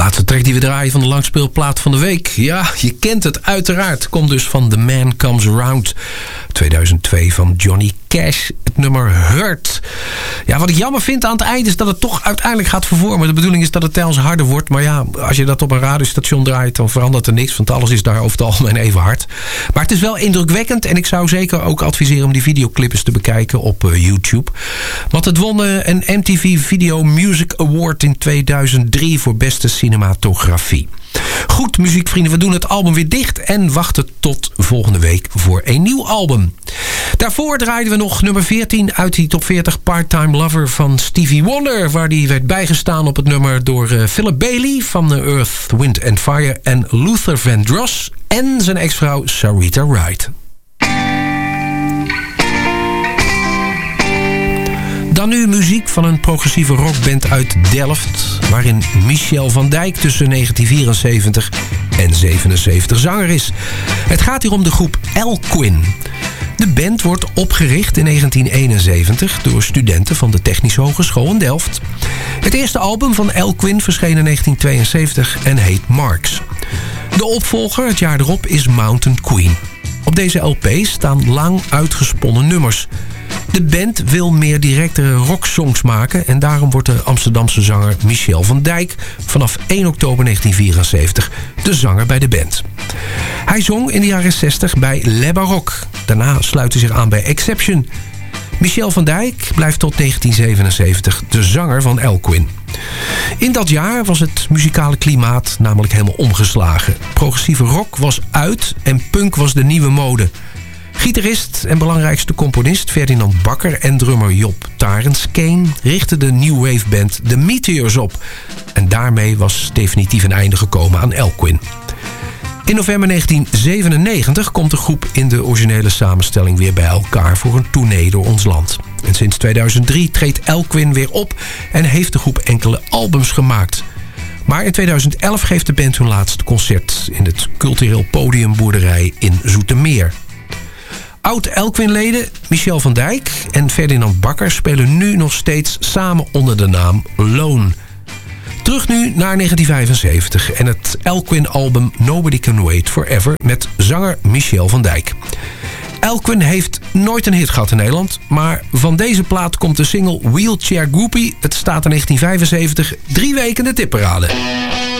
Laatste track die we draaien van de langspeelplaat van de week. Ja, je kent het uiteraard. Komt dus van The Man Comes Around. 2002 van Johnny Cash. Het nummer Hurt. Ja, wat ik jammer vind aan het eind is dat het toch uiteindelijk gaat vervormen. De bedoeling is dat het telkens harder wordt. Maar ja, als je dat op een radiostation draait, dan verandert er niks. Want alles is daar over het algemeen even hard. Maar het is wel indrukwekkend. En ik zou zeker ook adviseren om die videoclip eens te bekijken op YouTube. Want het won een MTV Video Music Award in 2003 voor beste cinematografie. Goed, muziekvrienden, we doen het album weer dicht en wachten tot volgende week voor een nieuw album. Daarvoor draaiden we nog nummer 14 uit die top 40 Part-Time Lover van Stevie Wonder, waar die werd bijgestaan op het nummer door Philip Bailey van Earth, Wind and Fire en Luther Vandross en zijn ex-vrouw Sarita Wright. Dan nu muziek van een progressieve rockband uit Delft, waarin Michel van Dijk tussen 1974 en 77 zanger is. Het gaat hier om de groep Elkwin. De band wordt opgericht in 1971 door studenten van de Technische Hogeschool in Delft. Het eerste album van Elkwin verscheen in 1972 en heet Marks. De opvolger het jaar erop is Mountain Queen. Op deze LP staan lang uitgesponnen nummers. De band wil meer directere rocksongs maken en daarom wordt de Amsterdamse zanger Michel van Dijk vanaf 1 oktober 1974 de zanger bij de band. Hij zong in de jaren 60 bij Le Baroque. Daarna sluit hij zich aan bij Exception. Michel van Dijk blijft tot 1977 de zanger van Elkwin. In dat jaar was het muzikale klimaat namelijk helemaal omgeslagen. Progressieve rock was uit en punk was de nieuwe mode. Gitarist en belangrijkste componist Ferdinand Bakker en drummer Job Tarenskeen richtten de new wave band The Meteors op. En daarmee was definitief een einde gekomen aan Elkwin. In november 1997 komt de groep in de originele samenstelling weer bij elkaar voor een tournee door ons land. En sinds 2003 treedt Elkwin weer op en heeft de groep enkele albums gemaakt. Maar in 2011 geeft de band hun laatste concert in het cultureel podium Boerderij in Zoetermeer. Oud-Elkwin-leden Michel van Dijk en Ferdinand Bakker spelen nu nog steeds samen onder de naam Lone. Terug nu naar 1975 en het Elkwin-album Nobody Can Wait Forever met zanger Michel van Dijk. Elkwin heeft nooit een hit gehad in Nederland, maar van deze plaat komt de single Wheelchair Groupie. Het staat in 1975 3 weken in de tipparade.